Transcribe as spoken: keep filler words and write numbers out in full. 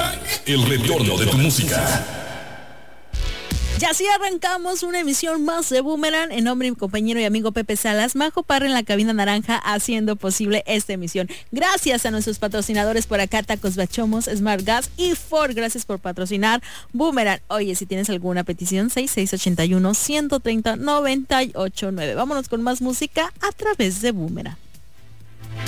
Boomerang, el retorno de tu música. Y así arrancamos una emisión más de Boomerang. En nombre de mi compañero y amigo Pepe Salas, Majo Parra en la cabina naranja, haciendo posible esta emisión. Gracias a nuestros patrocinadores por acá, Tacos Bachomos, Smart Gas y Ford. Gracias por patrocinar Boomerang. Oye, si tienes alguna petición, seis seis ocho uno, uno tres cero, nueve ocho nueve. Vámonos con más música a través de Boomerang.